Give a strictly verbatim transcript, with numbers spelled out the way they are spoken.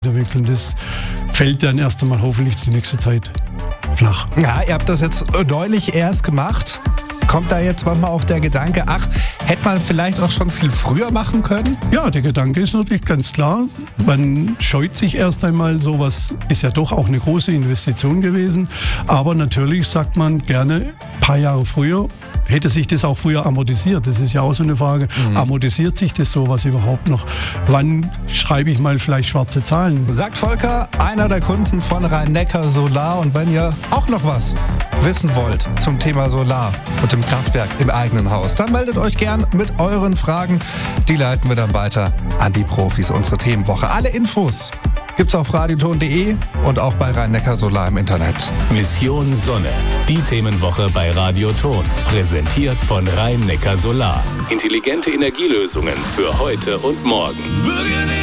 Anbieter wechseln. Das fällt dann erst einmal hoffentlich die nächste Zeit flach. Ja, ihr habt das jetzt neulich erst gemacht. Kommt da jetzt manchmal auch der Gedanke, ach, hätte man vielleicht auch schon viel früher machen können? Ja, der Gedanke ist natürlich ganz klar. Man scheut sich erst einmal, sowas ist ja doch auch eine große Investition gewesen. Aber natürlich sagt man gerne, ein paar Jahre früher, hätte sich das auch früher amortisiert? Das ist ja auch so eine Frage. Mhm. Amortisiert sich das sowas überhaupt noch? Wann schreibe ich mal vielleicht schwarze Zahlen? Sagt Volker, einer der Kunden von Rhein-Neckar Solar. Und wenn ihr auch noch was wissen wollt zum Thema Solar und dem Kraftwerk im eigenen Haus, dann meldet euch gern mit euren Fragen. Die leiten wir dann weiter an die Profis. Unsere Themenwoche. Alle Infos gibt's auf radioton punkt de und auch bei Rhein-Neckar Solar im Internet. Mission Sonne, die Themenwoche bei Radioton. Präsentiert von Rhein-Neckar Solar. Intelligente Energielösungen für heute und morgen.